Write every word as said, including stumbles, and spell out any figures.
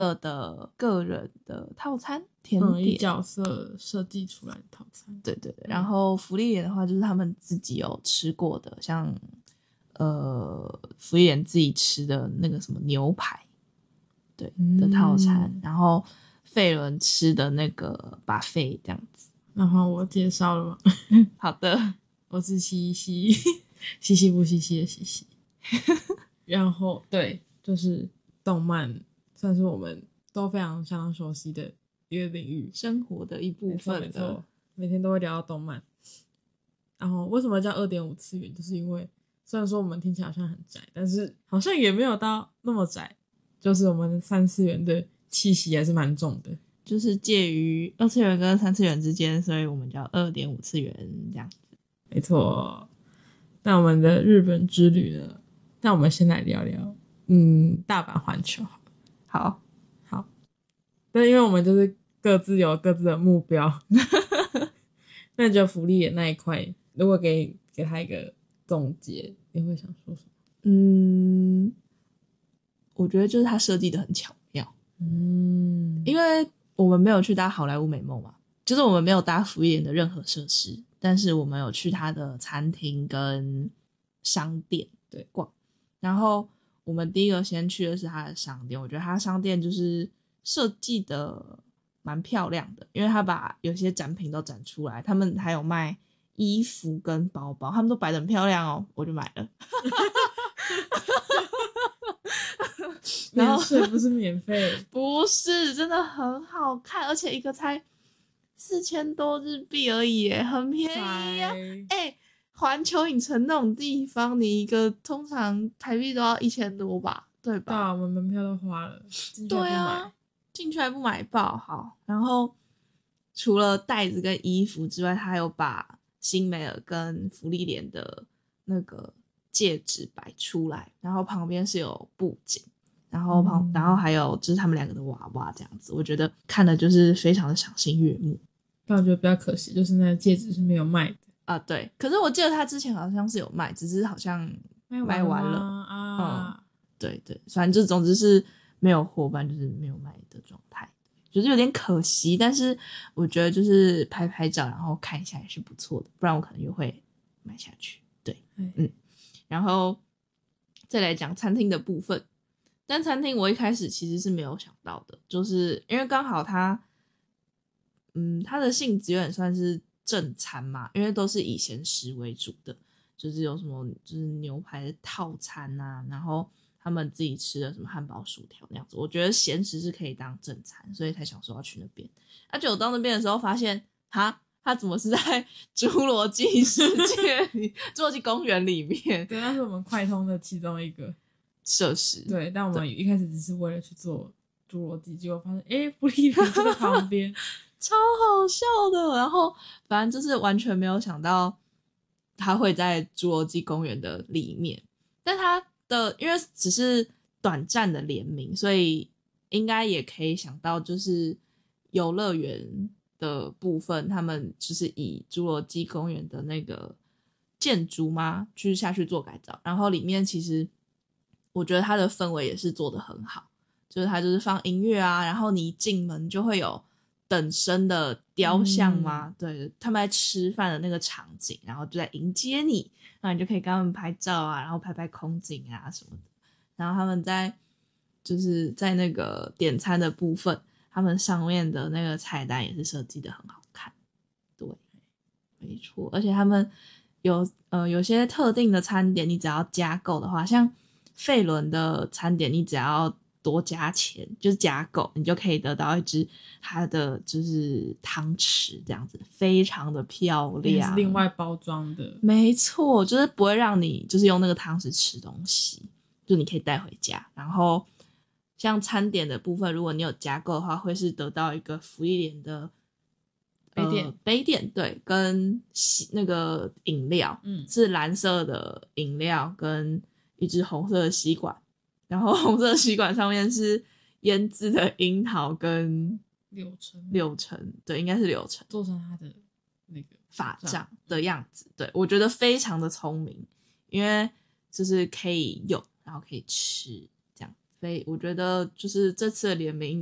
色的个人的套餐甜点， 嗯，以角色设计出来的套餐。 对对对，然后福利莲的话就是他们自己有吃过的，像呃福利莲自己吃的那个什么牛排，对、嗯、的套餐，然后费伦吃的那个 buffet 这样子。 然后我介绍了吗？ 好的， 我是西西，西西不西西的西西。然后对，就是动漫算是我们都非常相当熟悉的一个领域， 生活的一部分了。 没错，没错，每天都会聊到动漫。然后为什么叫 二点五 次元，就是因为虽然说我们听起来好像很宅，但是好像也没有到那么宅，就是我们的三次元的气息还是蛮重的， 就是介于二次元跟三次元之间，所以我们叫 二点五 次元这样子。 没错。那我们的日本之旅呢，那我们先来聊聊嗯大阪环球。 好好，但因为我们就是各自有各自的目标那你觉得福利的那一块如果给给他一个总结，你会想说什么？ 嗯，我觉得就是他设计的很巧妙。 嗯， 因为我们没有去搭好莱坞美梦嘛，就是我们没有搭福利莲的任何设施，但是我们有去他的餐厅跟商店对逛。然后我们第一个先去的是他的商店，我觉得他的商店就是设计的蛮漂亮的，因为他把有些展品都展出来，他们还有卖衣服跟包包，他们都摆得很漂亮哦，我就买了免税不是免费不是，真的很好看，而且一个才四千多日币而已耶，很便宜啊！哎，环球影城那种地方，你一个通常台币都要一千多吧，对吧？ 对啊，我们门票都花了，进去还不买。 对啊，进去还不买爆好。然后除了袋子跟衣服之外，他还有把新美尔跟芙莉莲的那个戒指摆出来，然后旁边是有布景。然后旁、嗯，然后还有就是他们两个的娃娃这样子，我觉得看的就是非常的赏心悦目。 但我觉得比较可惜，就是那个戒指是没有卖的啊。对，可是我记得他之前好像是有卖，只是好像卖完了啊。 嗯，对对，反正就总之是没有货，不然就是没有卖的状态，就是有点可惜。但是我觉得就是拍拍照，然后看一下也是不错的，不然我可能又会买下去。对，嗯，然后再来讲餐厅的部分。但餐厅我一开始其实是没有想到的，就是因为刚好它，嗯，它的性质有点算是正餐嘛，因为都是以咸食为主的，就是有什么就是牛排的套餐啊，然后他们自己吃的什么汉堡、薯条那样子。我觉得咸食是可以当正餐，所以才想说要去那边。而且我到那边的时候发现，哈，它怎么是在侏罗纪世界里、侏罗纪公园里面？ 对，那是我们快通的其中一个设施。 对，但我们一开始只是为了去做侏罗纪，结果发现诶福利莲就在旁边超好笑的。然后反正就是完全没有想到他会在侏罗纪公园的里面，但他的因为只是短暂的联名，所以应该也可以想到就是游乐园的部分，他们就是以侏罗纪公园的那个建筑嘛去下去做改造，然后里面其实我觉得它的氛围也是做得很好，就是它就是放音乐啊，然后你一进门就会有等身的雕像嘛、嗯、对，他们在吃饭的那个场景，然后就在迎接你，然后你就可以跟他们拍照啊，然后拍拍空景啊什么的。然后他们在就是在那个点餐的部分，他们上面的那个菜单也是设计的很好看。对，没错，而且他们有呃有些特定的餐点，你只要加购的话，像费伦的餐点，你只要多加钱，就是加购，你就可以得到一只它的就是汤匙，这样子非常的漂亮， 是另外包装的。 没错，就是不会让你就是用那个汤匙吃东西，就你可以带回家。然后像餐点的部分，如果你有加购的话，会是得到一个芙莉莲的杯垫、 呃、杯垫，对，跟那个饮料，嗯，是蓝色的饮料跟一只红色的吸管，然后红色的吸管上面是腌制的樱桃跟柳橙， 柳橙，对，应该是柳橙， 做成它的那个法杖的样子。对，我觉得非常的聪明，因为就是可以用，然后可以吃，这样非我觉得就是这次的联名应该